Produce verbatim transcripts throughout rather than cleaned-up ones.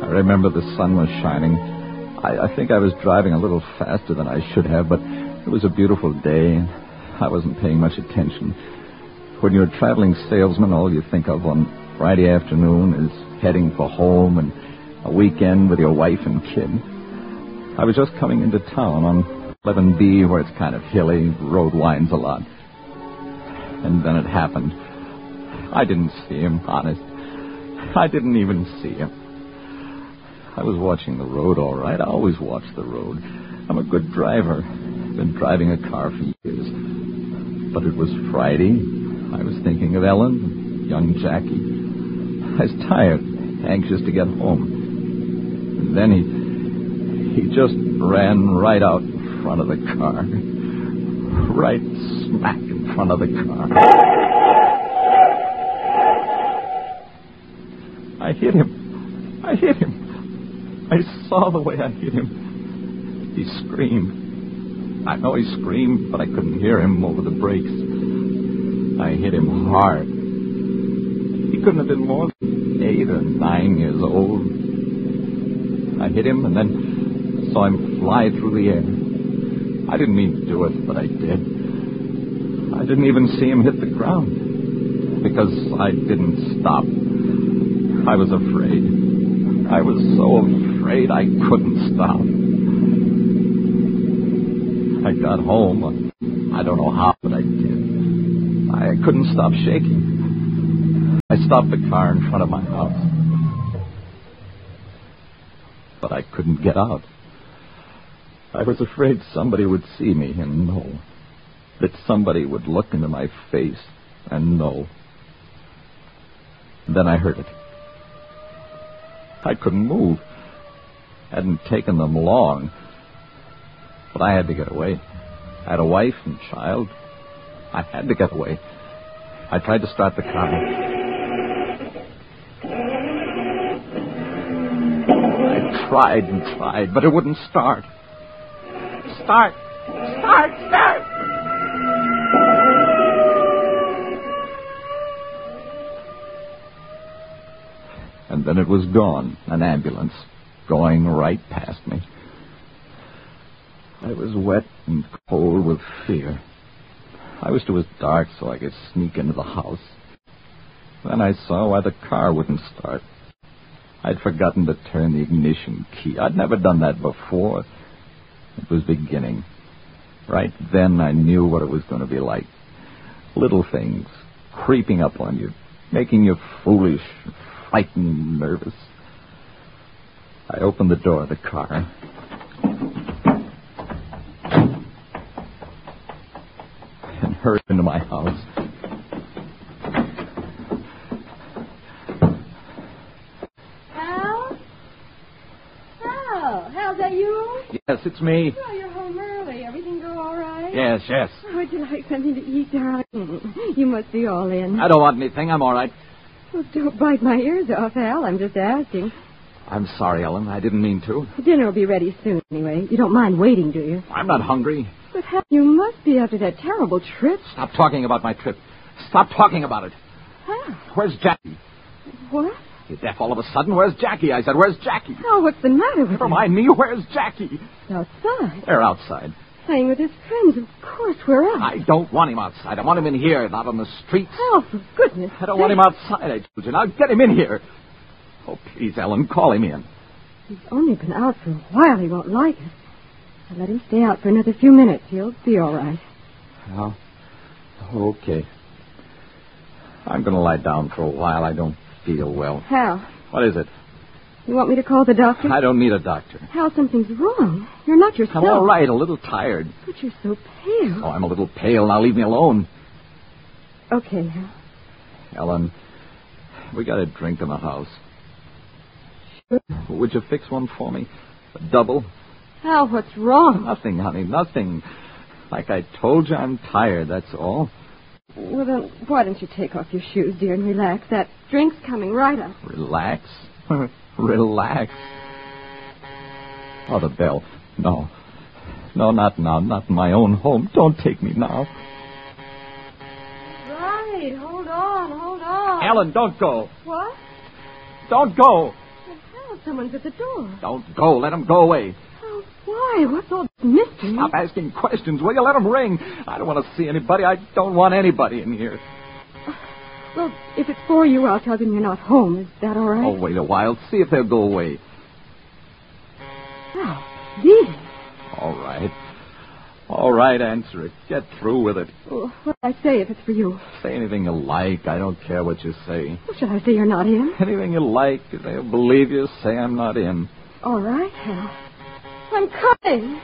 I remember the sun was shining. I, I think I was driving a little faster than I should have, but it was a beautiful day, and I wasn't paying much attention. When you're a traveling salesman, all you think of on Friday afternoon is heading for home and a weekend with your wife and kid. I was just coming into town on eleven B, where it's kind of hilly, road winds a lot. And then it happened. I didn't see him, honest. I didn't even see him. I was watching the road, all right. I always watch the road. I'm a good driver. I've been driving a car for years. But it was Friday. I was thinking of Ellen, young Jackie. I was tired, anxious to get home. And then he, he just ran right out in front of the car. Right smack in front of the car. I hit him. I hit him. I saw the way I hit him. He screamed. I know he screamed, but I couldn't hear him over the brakes. I hit him hard. He couldn't have been more than eight or nine years old. I hit him and then saw him fly through the air. I didn't mean to do it, but I did. I didn't even see him hit the ground because I didn't stop. I was afraid. I was so afraid I couldn't stop. I got home. I don't know how, but I did. I couldn't stop shaking. I stopped the car in front of my house. But I couldn't get out. I was afraid somebody would see me and know. That somebody would look into my face and know. Then I heard it. I couldn't move. Hadn't taken them long. But I had to get away. I had a wife and child. I had to get away. I tried to start the car. I tried and tried, but it wouldn't start. Start! Start! Start! And then it was gone, an ambulance, going right past me. I was wet and cold with fear. I wished it was dark so I could sneak into the house. Then I saw why the car wouldn't start. I'd forgotten to turn the ignition key. I'd never done that before. It was beginning. Right then I knew what it was going to be like. Little things creeping up on you, making you foolish, frightened, nervous. I opened the door of the car. And hurried into my house. Hal? Hal? Hal, is that you? Yes, it's me. Oh, you're home early. Everything go all right? Yes, yes. Would you like something to eat, darling? You must be all in. I don't want anything. I'm all right. Well, don't bite my ears off, Hal. I'm just asking. I'm sorry, Ellen. I didn't mean to. Dinner will be ready soon, anyway. You don't mind waiting, do you? I'm not hungry. But, Hal, you must be after that terrible trip. Stop talking about my trip. Stop talking about it. Hal? Where's Jackie? What? You're deaf all of a sudden. Where's Jackie? I said, where's Jackie? Hal, what's the matter with Never you? mind me. Where's Jackie? Outside. They're outside. Playing with his friends. Of course, we're out. I don't want him outside. I want him in here, not on the streets. Hal, for goodness I don't sake. want him outside, I told you. Now get him in here. Oh, please, Ellen, call him in. He's only been out for a while. He won't like it. I'll let him stay out for another few minutes. He'll be all right. Well, okay. I'm going to lie down for a while. I don't feel well. Hal, What is it? you want me to call the doctor? I don't need a doctor. Hal, something's wrong. You're not yourself. I'm all right, a little tired. But you're so pale. Oh, I'm a little pale. Now leave me alone. Okay, Hal. Ellen, we got a drink in the house. Sure. Would you fix one for me? A double? Hal, what's wrong? Nothing, honey, nothing. Like I told you, I'm tired, that's all. Well, then, why don't you take off your shoes, dear, and relax? That drink's coming right up. Relax? Relax. Oh, the bell. No. No, not now. Not in my own home. Don't take me now. Right. Hold on. Hold on. Ellen, don't go. What? Don't go. Well, Hal, someone's at the door. Don't go. Let him go away. Oh, why? What's all this mystery? Stop asking questions, will you? Let him ring. I don't want to see anybody. I don't want anybody in here. Well, if it's for you, I'll tell them you're not home. Is that all right? Oh, wait a while. See if they'll go away. Oh, please. All right. All right, answer it. Get through with it. Well, what'll I say if it's for you? Say anything you like. I don't care what you say. Well, shall I say you're not in? Anything you like. If they'll believe you, say I'm not in. All right, Hal. I'm coming.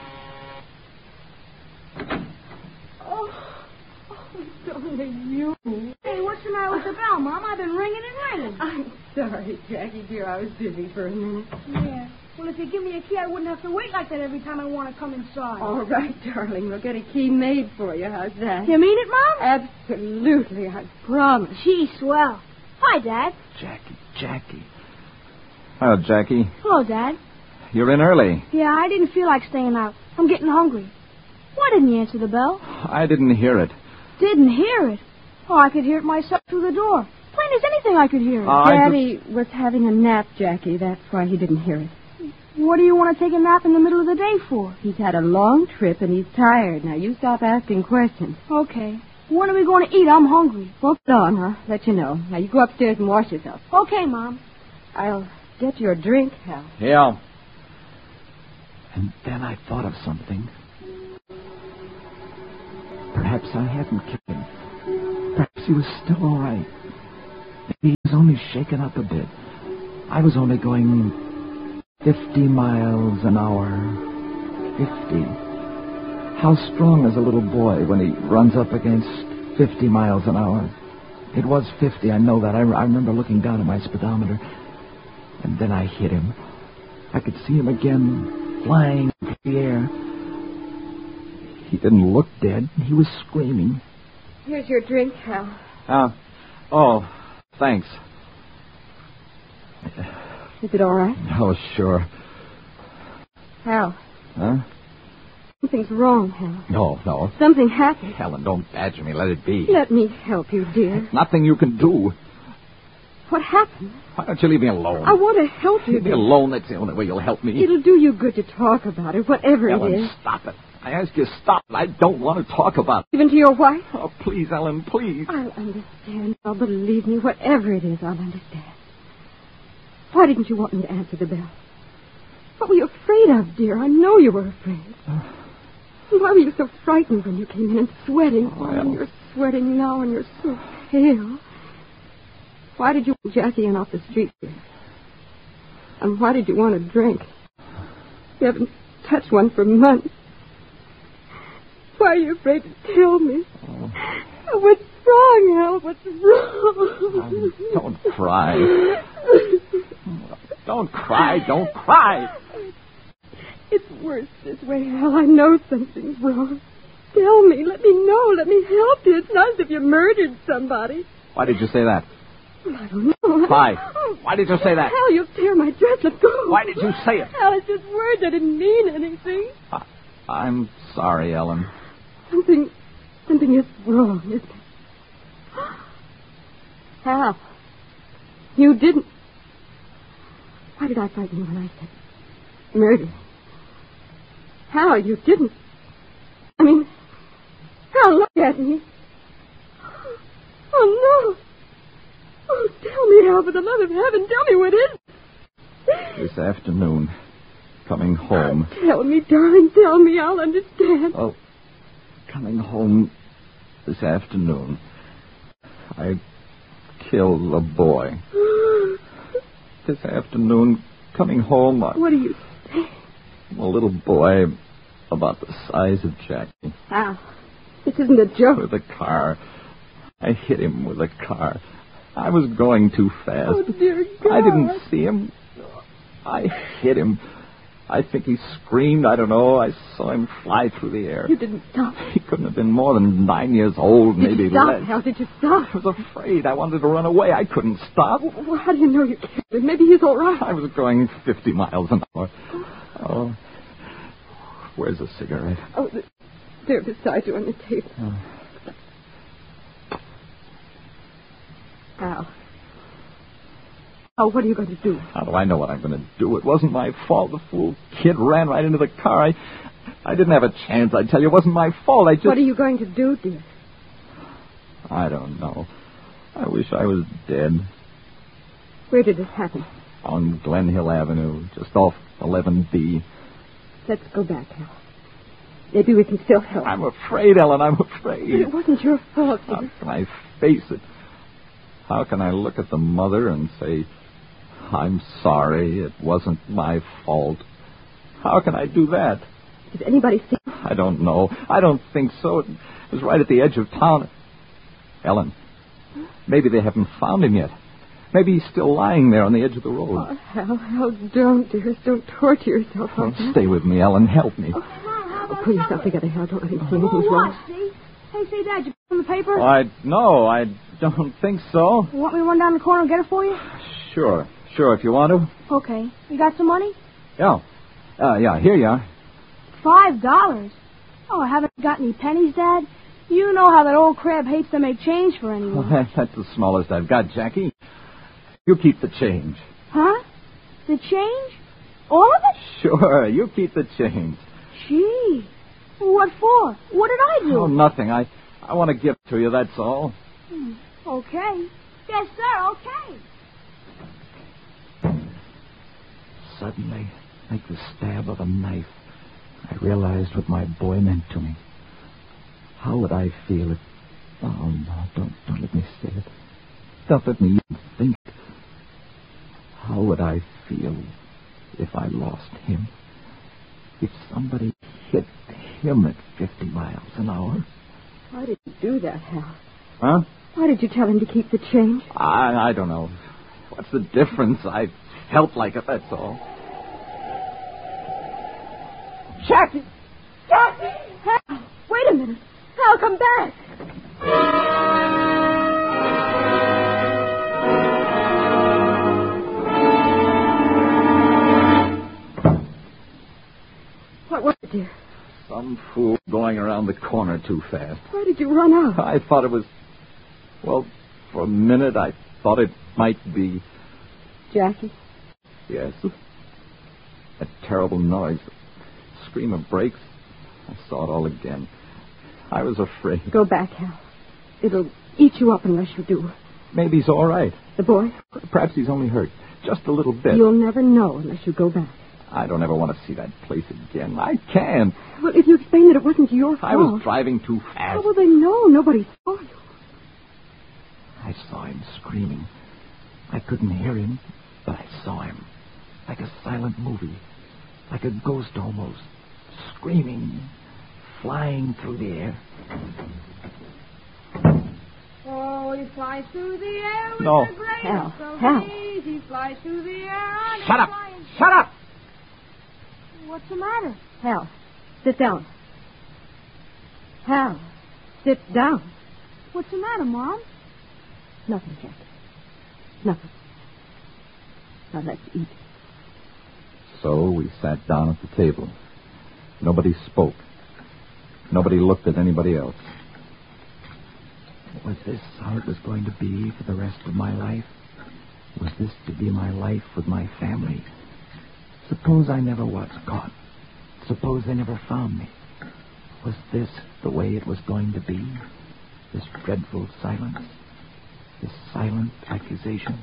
Oh, oh, it's only you. Hey, what's the matter with the bell, Mom? I've been ringing and ringing. I'm sorry, Jackie, dear. I was busy for a minute. Yeah. Well, if you give me a key, I wouldn't have to wait like that every time I want to come inside. All right, darling. We'll get a key made for you. How's that? You mean it, Mom? Absolutely. I promise. Gee, swell. Hi, Dad. Jackie, Jackie. Hello, Jackie. Hello, Dad. You're in early. Yeah, I didn't feel like staying out. I'm getting hungry. Why didn't you answer the bell? I didn't hear it. Didn't hear it? Oh, I could hear it myself through the door. Plain as anything I could hear it. Uh, Daddy just... was having a nap, Jackie. That's why he didn't hear it. What do you want to take a nap in the middle of the day for? He's had a long trip and he's tired. Now, you stop asking questions. Okay. When are we going to eat? I'm hungry. Well, go on, huh? Let you know. Now, you go upstairs and wash yourself. Okay, Mom. I'll get you a drink, Hal. Yeah. And then I thought of something. Perhaps I hadn't killed him. Perhaps he was still all right. Maybe he was only shaken up a bit. I was only going fifty miles an hour. Fifty. How strong is a little boy when he runs up against fifty miles an hour? It was fifty, I know that. I, I remember looking down at my speedometer. And then I hit him. I could see him again, flying through the air. He didn't look dead. He was screaming. Here's your drink, Hal. Uh, oh, thanks. Is it all right? Oh, sure. Hal. Huh? Something's wrong, Hal. No, no. Something happened. Helen, don't badger me. Let it be. Let me help you, dear. Nothing you can do. What happened? Why don't you leave me alone? I want to help you, Leave me dear. alone. That's the only way you'll help me. It'll do you good to talk about it, whatever Ellen, it is. stop it. I ask you, stop it. I don't want to talk about it. Even to your wife? Oh, please, Ellen, please. I'll understand. I'll believe me. Whatever it is, I'll understand. Why didn't you want me to answer the bell? What were you afraid of, dear? I know you were afraid. Why were you so frightened when you came in and sweating? Well... Oh, you're sweating now and you're so pale. Why did you want Jackie in off the street, dear? And why did you want a drink? You haven't touched one for months. Why are you afraid to tell me? Oh. Oh, what's wrong, Al? What's wrong? Oh, don't cry. Don't cry. Don't cry. It's worse this way, Al. I know something's wrong. Tell me. Let me know. Let me help you. It's not as if you murdered somebody. Why did you say that? Well, I don't know. Why? Why did you say that? Al, you'll tear my dress. Let go. Why did you say it? Al, it's just words. I didn't mean anything. I, I'm sorry, Ellen. Something, something is wrong, isn't it? Al, you didn't. Why did I frighten you when I said murder? How? You didn't. I mean, Al, look at me. Oh, no. Oh, tell me, Al, for the love of heaven, tell me what is it? This afternoon, coming home. Oh, tell me, darling, tell me. I'll understand. Oh, coming home this afternoon, I killed a boy. This afternoon, coming home, I... What do you say? A little boy about the size of Jackie. Al, this isn't a joke. With a car. I hit him with a car. I was going too fast. Oh, dear God. I didn't see him. I hit him. I think he screamed. I don't know. I saw him fly through the air. You didn't stop. He couldn't have been more than nine years old, Did maybe you stop? less. How did you stop? I was afraid. I wanted to run away. I couldn't stop. Well, how do you know you killed him? Maybe he's all right. I was going fifty miles an hour. Oh, where's a cigarette? Oh, they're beside you on the table. Oh. Al. Oh, what are you going to do? How do I know what I'm going to do? It wasn't my fault. The fool kid ran right into the car. I, I didn't have a chance. I tell you, it wasn't my fault. I just... What are you going to do, dear? I don't know. I wish I was dead. Where did this happen? On Glen Hill Avenue, just off eleven B. Let's go back, Hal. Maybe we can still help. I'm afraid, Ellen, I'm afraid. But it wasn't your fault, How dear. can I face it? How can I look at the mother and say, I'm sorry, it wasn't my fault? How can I do that? Did anybody see? I don't know. I don't think so. It was right at the edge of town. Ellen, maybe they haven't found him yet. Maybe he's still lying there on the edge of the road. Oh, Hal, Hal, don't, dearest. Don't torture yourself Oh, like that. stay with me, Ellen. Help me. Mom, how Oh, about pull that? yourself together, Hal. Don't let him see Oh, anything's what, wrong. Steve? Hey, say, Dad, you put in the paper? Oh, I no, I don't think so. You want me to run down the corner and get it for you? Sure, sure, if you want to. Okay. You got some money? Yeah. Uh, yeah, here you are. Five dollars. Oh, I haven't got any pennies, Dad. You know how that old crab hates to make change for Well, anyone. that, that's the smallest I've got, Jackie. You keep the change. Huh? The change? All of it? Sure, you keep the change. Gee. What for? What did I do? Oh, nothing. I, I want to give it to you, that's all. Hmm. Okay. Yes, sir, okay. Suddenly, like the stab of a knife, I realized what my boy meant to me. How would I feel if... Oh, no, don't, don't let me say it. Don't let me even think. How would I feel if I lost him? If somebody hit him at fifty miles an hour? Why did you do that, Hal? Huh? Why did you tell him to keep the change? I, I don't know. What's the difference? I felt like it, that's all. Jackie! Jackie! Hal, wait a minute. Hal, come back. What was it, dear? Some fool going around the corner too fast. Why did you run out? I thought it was... Well, for a minute I thought it might be... Jackie? Yes. A terrible noise. Scream of brakes. I saw it all again. I was afraid. Go back, Hal. It'll eat you up unless you do. Maybe he's all right. The boy? Perhaps he's only hurt. Just a little bit. You'll never know unless you go back. I don't ever want to see that place again. I can't. Well, if you explain that it wasn't your fault... I was driving too How fast. will they know? Nobody saw you. I saw him screaming. I couldn't hear him, but I saw him. Like a silent movie. Like a ghost almost. Screaming. Flying through the air. Oh, he flies through the air with No. the greatest Hal, of Hal. ease. He flies through the air on Shut a up! flying- Shut up! What's the matter? Hal, sit down. Hal, sit down. What's the matter, Mom? Nothing, Jackie. Nothing. Now let's eat. So we sat down at the table. Nobody spoke. Nobody looked at anybody else. Was this how it was going to be for the rest of my life? Was this to be my life with my family? Suppose I never was caught. Suppose they never found me. Was this the way it was going to be? This dreadful silence? This silent accusation?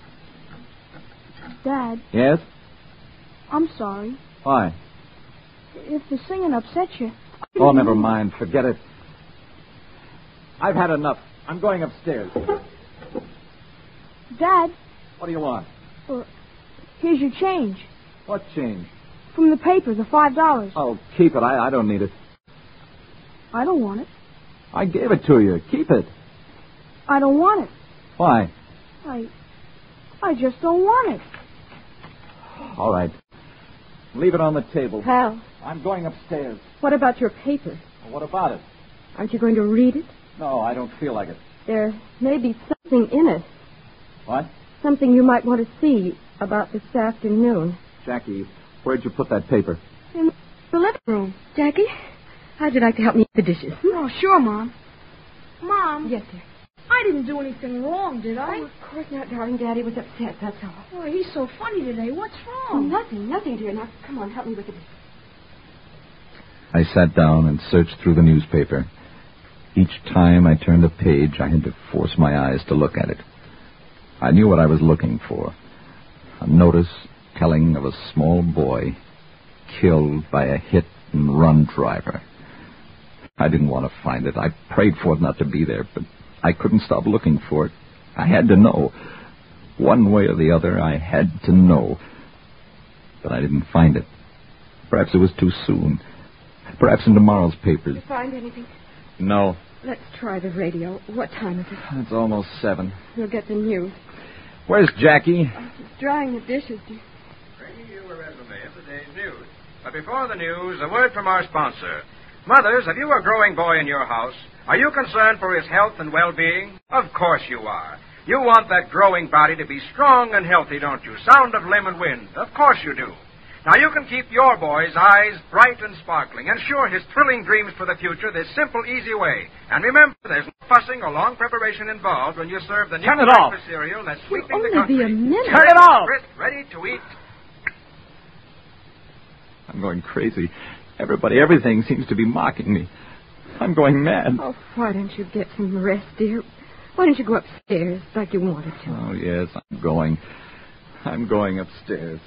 Dad, Yes? I'm sorry. Why? If the singing upsets you... Oh, never mind. Forget it. I've had enough. I'm going upstairs. Dad, What do you want? uh, here's your change. What change? From the paper, the five dollars. Oh, keep it. I, I don't need it. I don't want it. I gave it to you. Keep it. I don't want it. Why? I... I just don't want it. All right. Leave it on the table. Hal, I'm going upstairs. what about your paper? Well, what about it? Aren't you going to read it? No, I don't feel like it. There may be something in it. What? Something you might want to see about this afternoon. Jackie, where'd you put that paper? In the living room. Jackie, how'd you like to help me with the dishes? Oh, sure, Mom. Mom, Yes, dear. I didn't do anything wrong, did I? Oh, of course not, darling. Daddy was upset, that's all. Oh, he's so funny today. What's wrong? Nothing, nothing, dear. Now, come on, help me with it. I sat down and searched through the newspaper. Each time I turned a page, I had to force my eyes to look at it. I knew what I was looking for. A notice telling of a small boy killed by a hit-and-run driver. I didn't want to find it. I prayed for it not to be there, but I couldn't stop looking for it. I had to know. One way or the other, I had to know. But I didn't find it. Perhaps it was too soon. Perhaps in tomorrow's papers. Did you find anything? No. Let's try the radio. What time is it? It's almost seven. We'll get the news. Where's Jackie? Oh, she's drying the dishes, dear. Bringing you a resume of the day's news. But before the news, a word from our sponsor. Mothers, have you a growing boy in your house? Are you concerned for his health and well-being? Of course you are. You want that growing body to be strong and healthy, don't you? Sound of limb and wind. Of course you do. Now, you can keep your boy's eyes bright and sparkling. Ensure his thrilling dreams for the future this simple, easy way. And remember, there's no fussing or long preparation involved when you serve the new Turn it off. breakfast cereal that's Will sweeping the only country. be a minute. Turn it off! Crisp, ready to eat. I'm going crazy. Everybody, everything seems to be mocking me. I'm going mad. Oh, why don't you get some rest, dear? Why don't you go upstairs like you wanted to? Oh, yes, I'm going. I'm going upstairs.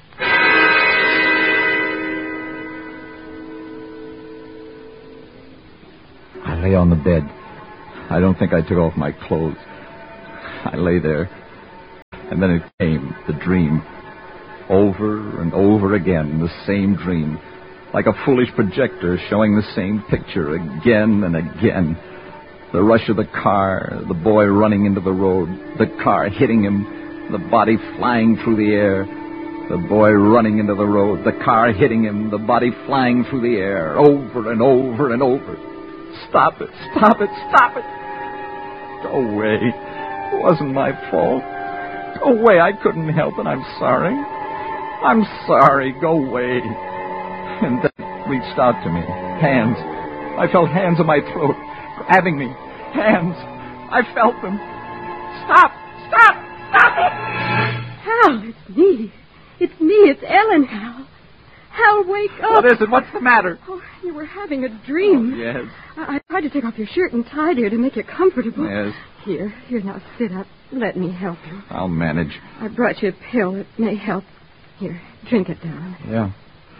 I lay on the bed. I don't think I took off my clothes. I lay there. And then it came, the dream. Over and over again, the same dream. Like a foolish projector showing the same picture again and again. The rush of the car, the boy running into the road, the car hitting him, the body flying through the air, the boy running into the road, the car hitting him, the body flying through the air, over and over and over. Stop it, stop it, stop it. Go away. It wasn't my fault. Go away, I couldn't help it, I'm sorry. I'm sorry, go away. And then it reached out to me. Hands. I felt hands on my throat, grabbing me. Hands. I felt them. Stop! Stop! Stop it! Hal, it's me. It's me. It's Ellen, Hal. Hal, wake up. What is it? What's the matter? Oh, you were having a dream. Oh, yes. I-, I tried to take off your shirt and tie, dear, to make you comfortable. Yes. Here, here, now sit up. Let me help you. I'll manage. I brought you a pill. It may help. Here, drink it, darling. Yeah.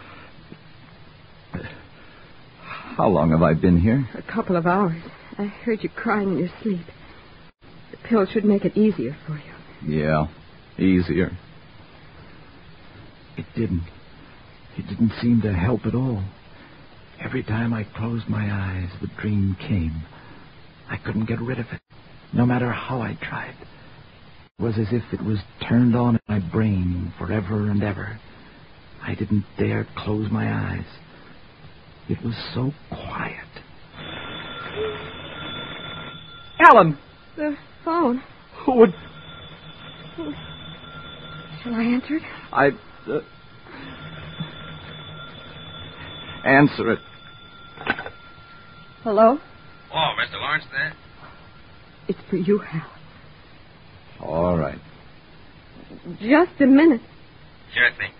How long have I been here? A couple of hours. I heard you crying in your sleep. The pill should make it easier for you. Yeah, easier. It didn't. It didn't seem to help at all. Every time I closed my eyes, the dream came. I couldn't get rid of it, no matter how I tried. It was as if it was turned on in my brain forever and ever. I didn't dare close my eyes. It was so quiet. Ellen! The phone. Who would... Shall I answer it? I... Uh... Answer it. Hello? Oh, Mister Lawrence there? It's for you, Hal. All right. Just a minute. Sure thing.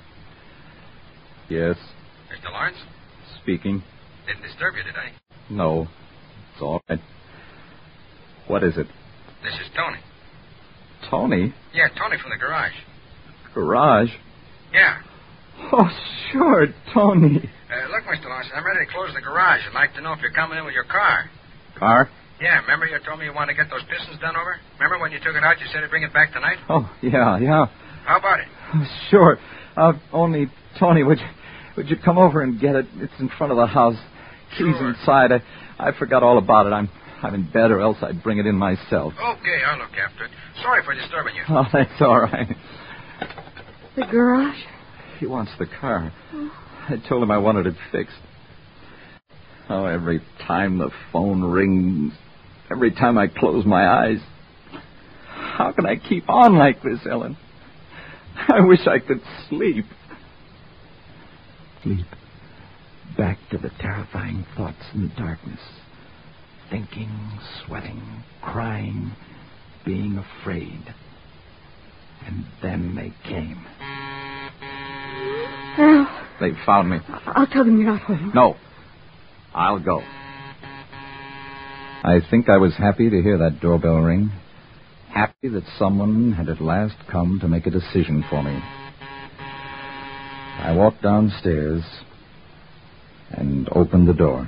Yes, Mister Lawrence? speaking. Didn't disturb you, did I? No, it's all right. What is it? This is Tony. Tony? Yeah, Tony from the garage. Garage? Yeah. Oh, sure, Tony. Uh, look, Mister Lawrence, I'm ready to close the garage. I'd like to know if you're coming in with your car. Car? Yeah, remember you told me you wanted to get those pistons done over? Remember when you took it out, you said you'd bring it back tonight? Oh, yeah, yeah. How about it? Sure. Uh, only, Tony, would you, would you come over and get it? It's in front of the house. Keys Sure. inside. I, I forgot all about it. I'm, I'm in bed, or else I'd bring it in myself. Okay, I'll look after it. Sorry for disturbing you. Oh, that's all right. The garage? He wants the car. I told him I wanted it fixed. Oh, every time the phone rings, every time I close my eyes. How can I keep on like this, Ellen? I wish I could sleep. Sleep. Back to the terrifying thoughts in the darkness. thinking, sweating, crying, being afraid. And then they came. Al. They found me. I'll tell them you're not home. No. I'll go. I think I was happy to hear that doorbell ring. Happy that someone had at last come to make a decision for me. I walked downstairs and opened the door.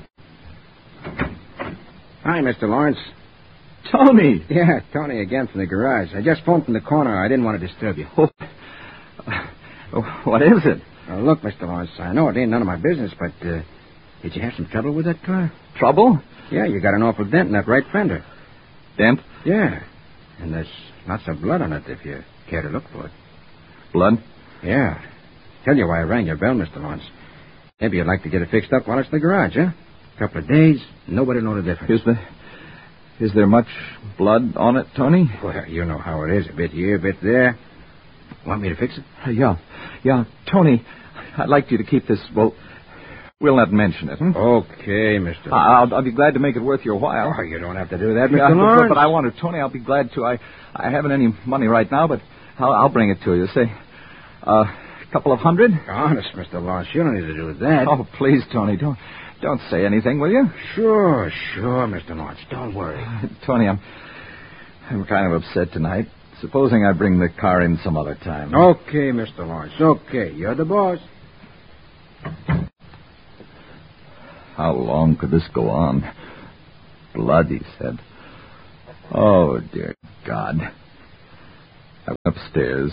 Hi, Mister Lawrence. Tony! Yeah, Tony again from the garage. I just phoned from the corner. I didn't want to disturb you. Oh, uh, what is it? Uh, look, Mister Lawrence, I know it ain't none of my business, but uh, did you have some trouble with that car? Trouble? Yeah, you got an awful dent in that right fender. Dent? Yeah. And there's lots of blood on it if you care to look for it. Blood? Yeah. Tell you why I rang your bell, Mister Lawrence. Maybe you'd like to get it fixed up while it's in the garage, huh? A couple of days, nobody know the difference. Is there, is there much blood on it, Tony? Well, you know how it is. A bit here, a bit there. Want me to fix it? Uh, yeah. Yeah, Tony, I'd like you to keep this, well, we'll not mention it, hmm? Okay, Mister Lawrence. I'll, I'll be glad to make it worth your while. Oh, you don't have to do that, Mister Yeah, Lawrence. but, but I want to, Tony, I'll be glad to. I, I haven't any money right now, but I'll, I'll bring it to you. Say, uh, a couple of hundred? Honest, Mister Lawrence, you don't need to do that. Oh, please, Tony, don't don't say anything, will you? Sure, sure, Mister Lawrence. Don't worry. Tony, I'm I'm kind of upset tonight. Supposing I bring the car in some other time. Okay, Mister Lawrence. Okay, you're the boss. How long could this go on? Blood, he said. Oh, dear God. I went upstairs.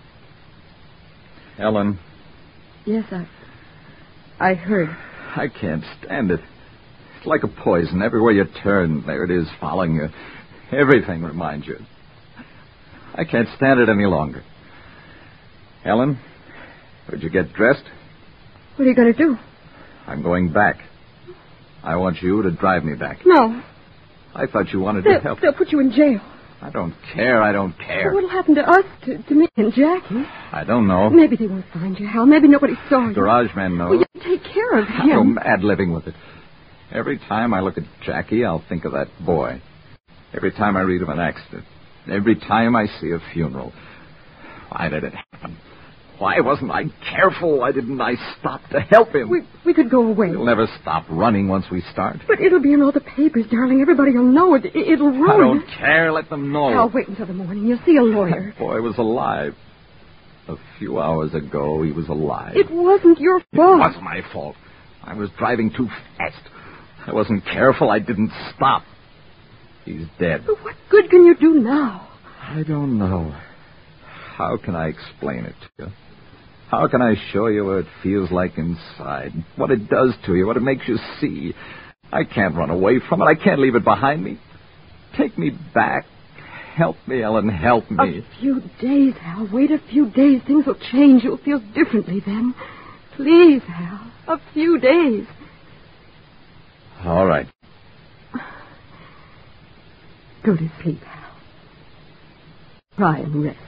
Ellen. Yes, I... I heard. I can't stand it. It's like a poison. Everywhere you turn, there it is, following you. Everything reminds you. I can't stand it any longer. Ellen, would you get dressed? What are you going to do? I'm going back. I want you to drive me back. No. I thought you wanted They'll, to help. they'll put you in jail. I don't care. I don't care. But what'll happen to us, to, to me and Jackie? I don't know. Maybe they won't find you, Hal. Maybe nobody saw you. Garage man knows. Well, you take care of I go him. mad living with it. Every time I look at Jackie, I'll think of that boy. Every time I read of an accident. Every time I see a funeral. Why did it happen? Why wasn't I careful? Why didn't I stop to help him? We, we could go away. We'll never stop running once we start. But it'll be in all the papers, darling. Everybody will know it. It'll ruin I don't it. care. Let them know. I'll wait until the morning. You'll see a lawyer. That boy was alive. A few hours ago, he was alive. It wasn't your It fault. was my fault. I was driving too fast. I wasn't careful. I didn't stop. He's dead. But what good can you do now? I don't know. How can I explain it to you? How can I show you what it feels like inside? What it does to you, what it makes you see? I can't run away from it. I can't leave it behind me. Take me back. Help me, Ellen. Help me. A few days, Hal. Wait a few days. Things will change. You'll feel differently then. Please, Hal. A few days. All right. Go to sleep, Hal. Try and rest.